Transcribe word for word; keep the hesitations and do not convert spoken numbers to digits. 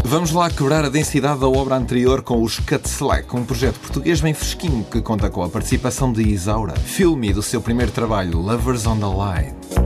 Vamos lá quebrar a densidade da obra anterior com os Cut Slack, um projeto português bem fresquinho que conta com a participação de Isaura, filme do seu primeiro trabalho, Lovers on the Line.